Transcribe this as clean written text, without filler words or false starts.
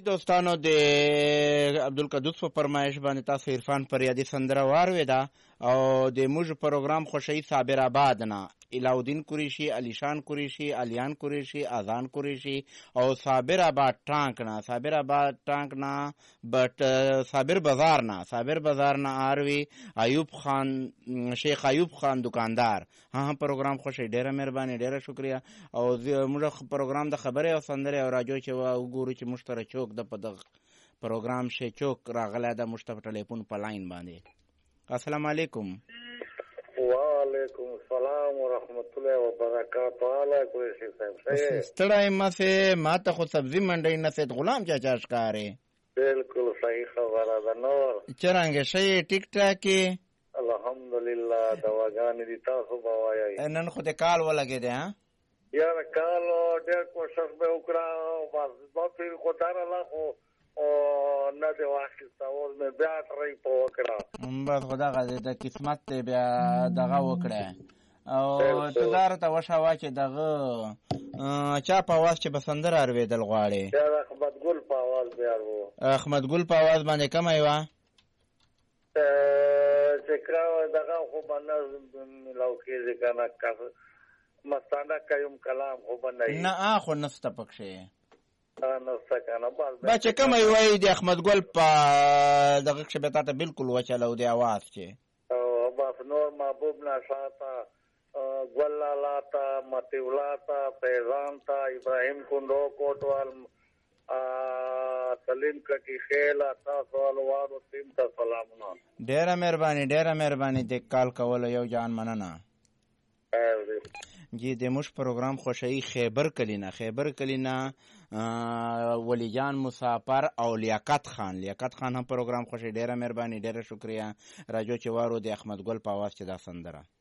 دوستانو د عبدالقدوس په فرمایش باندې تاسو عرفان فریادي سندره واورېده او د موږ پروګرام خوشحي صابر آباد نه علاؤالدین قریشي، علیشان قریشي، علیان قریشي، اذان قریشي او صابر آباد ټانک نه صابر بازار نه آروي ایوب خان، شیخ ایوب خان دکاندار. ها پروګرام خوشحي، ډیره مهرباني، ډیره شکریه. او موږ پروګرام د خبرې او سندرې او راجو چې وګورو چې موږ ته چوک د په دغه پروګرام شي چوک راغلی ده موږ ته په ټلیفون په لاین باندې. السلام علیکم. وعلیکم السلام ورحمت الله وبرکاتہ. حاله قریشي صاحب ستړی مسه ما ته خو سبزی منډی نه سید غلام چاچا ښکارې. بالکل صحیح خبره ده. نور چرنګه شي ټیک ټاکي؟ الحمدلله دواګانې دي. تاسو به وایئ نن خو د کال ولګېدی ها؟ یاره کال ډېر کوشش به وکړه بس دا پیر خو درله خو نه دې واخیسته. اوس مې بیا ټرۍ په وکړه بس خو دغه د قسمت دی بیا دغه وکړه. او ته دا راته وښوه چې دغه چا په اواز چې به سندره اورېدل غواړې؟ د احمدګل په اواز بیا و. احمدګل په اواز باندې کومه یوه چې دغه خو به نه میلاو کېږي که نه مستانه کوم کلام خو به نه خو نسته پکښې نسته که نه با چې کومه یوه د احمدګل په دغه کښې به تا ته بلکل وچلو د اواز چې بس نور محبوب نشاته ګل لالا ته مطیولا ته فیضان ته ابراهیم کندو کوټوال سلیم کټي خیل تاسو والوارو ټیم ته سلامونه. ډیره مهرباني د کال کولو یو جان مننه. جی د موږ پروګرام خوشحي خیبر کلینا ولی جان مسافر او لیاقت خان هم پروګرام خوشحي. ډیره مهرباني، ډیره شکریه. راجو چې وارو د احمدګل په اواز چې دا سندره